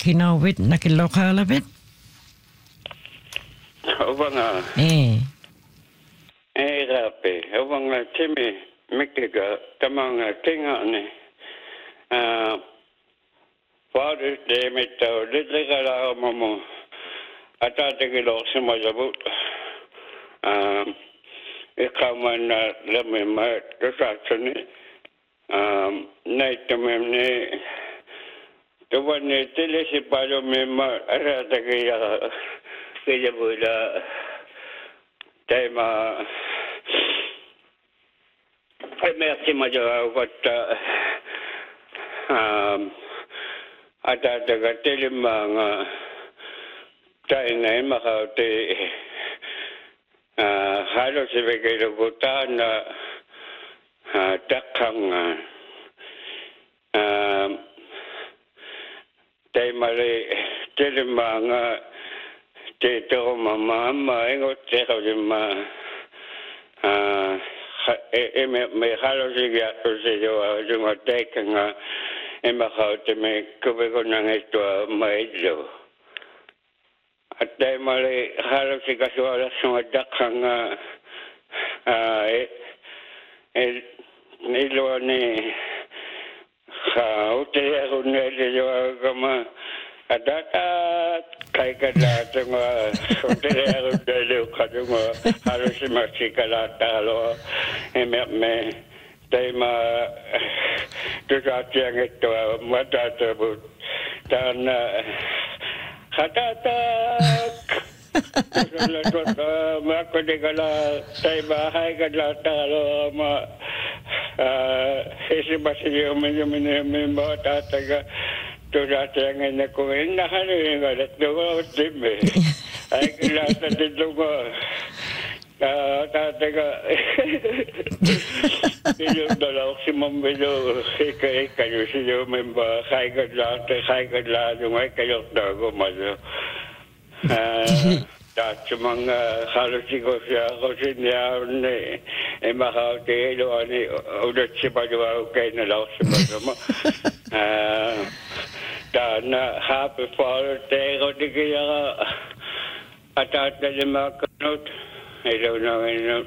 kinawit nakilokhalapit. Ovanga. Rape. Ovanga timi mikiga tamanga tingane. Father de mito lidligala momo. Atatagilo simajabut. Ikaman na lamima kasasani. Naitamemne. Tuwane tilisi palo mima atatagila kaya bula tema merci madame votre atataga telimanga tainai makauti halo sibigay gutana takanga taimali telimanga Tito mama ingot teko lima me halo siya tusiyo yung teka nga makauti me kubiko nang ito maidlo at dahil mali halo siya suwala sumadaka nga nilo ni utaya ko niliyo kama Adata kay kalata nga hotel dalo kadunga harus masih kalata lo me tema tujuan itu mata tersebut dan kata aku digala tema hai kalata lo ma isi masih membuat ataga Tujuan yang aku ingat hari ini ada dua tim. Aku lihat di dua. Tataga. Itu dalam simam itu kayu siapa member kai kerja cuma kayu dagu macam. Tak cuma harus kau siapa ni. Emak kau tiada ni udah siapa juga kau nak siapa. Dan happy Father's Day ko di kaya atat na lima kanot ilaw namin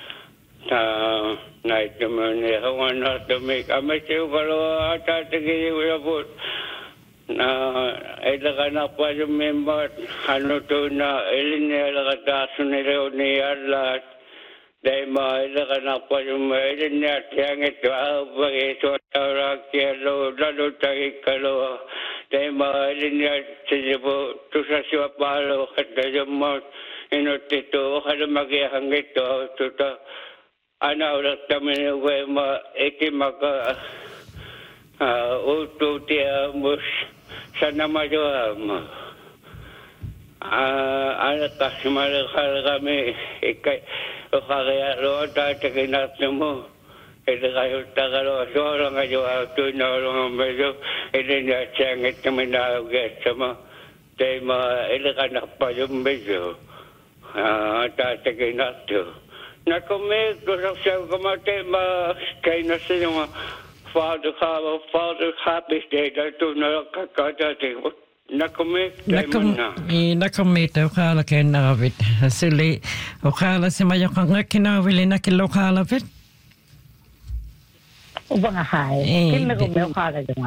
night naman hawan na tumik amasiw kalo atat na kaya ulabot na ilaga na pa yung member ano to na ilinila kataso nila ni Allah dahil ilaga na pa yung ilinila tiyang ito bagay tawag kilo lalo tayo kalo dahil ilinila siya to sa siya palo kata yung mga inutito kada magyahang ito tuta ana ulat kami uwe ma ikimaka utu tiya mus sana majuam ana kasimalakal kami ikay kaya lo tayo kinatimo ito kayo tagalo sorang ayo ito narong medyo ito niya siyangit naman naugit sama dahil ito ka nakapayong medyo tatagay nato nakumig ko sa kamate kay na siya mga Father Happy Day dito na kakadati nakumig kay man na nakumig daw kala kay nakabit sili o kala si mayo kang kinawili na kilokalapit ubang ahay kinagumeo kala dunga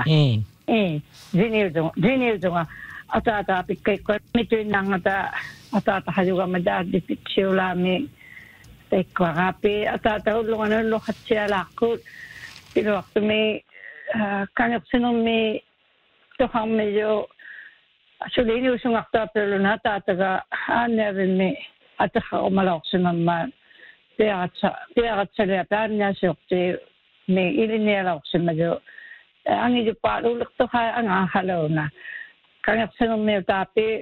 zinil dunga ata pikay ko mito nang ata hajuga madadi pitsulami tekwapi ata ulungan lo khatsia lakut pero waktu me kanyak sinong me to ham medyo sulini usung akta pero nata taga anerin me ata ko malok sinamman tiagat sa lepan niya sukti me ilinelok sa medyo ang iyo pa ulok to ha ang halaw na kanyak sinong me tapi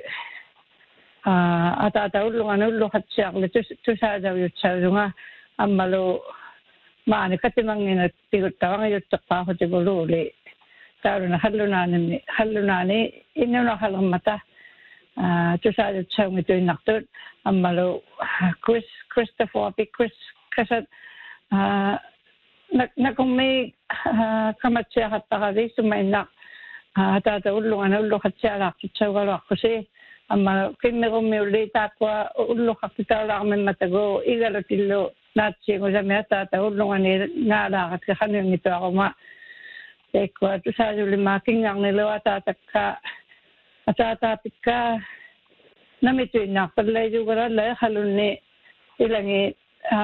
ata ulungan lo khatsia to sa daw yutsa nga amalo maani katimangin at tigutawang yutak pa ako tigululi taro na halunani ino na halang mata to sa yutsa ng ito yung naktot amalo Christopher kasat na kung may kamatsya katakali sumainak Tata ullungan ullu katsialaqtitsaugaluaqqsi amma kimmerummi ullitaaqua ullu qaqqitaalaqmen matago igalotillu naatsiingusami tata ullungani naalaaqat khanungituaquma tekwa tusajulima kingarnilu atatakka atatapikka namituinnaaqtallayugaralla halunni ilangi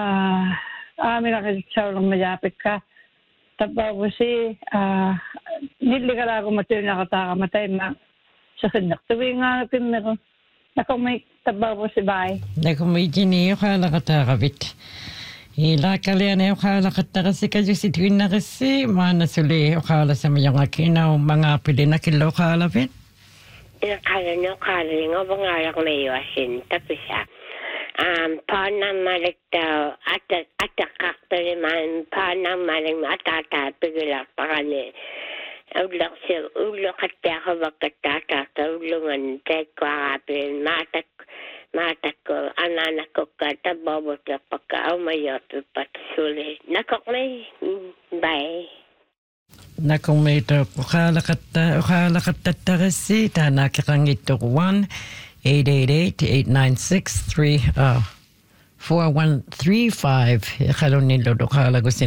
aaminaqitsaulummajaapikka tabagusi nilligalagu matuinaqataaqamataima sakinnaqtuvinga kimmero nakumay tabagusi bai nakumay jini uqaalaqataaqavit ilakaliane uqaalaqattaqasikajusituinnaqissi maanasuli uqaalasamayongakinaw mangapilinakilu uqaalavit Kalano bangayakmayuasin tapisa panamalig daw atakaktaman panamalig atatapigilak pakani ulak siya ulok at ako magkatata ulungan tekwa kapin matak ko ananak ko katababot ka pagkaumayot patusuli nakokmay bye nakumito uqaalaqattattaqissi taanaakkiqangittuq 1-888-893-4135 iqalunillu uqaalagusi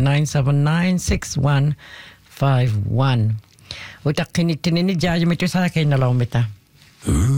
979-6151 utaqqinittinini jaajimitusaakinnalaumita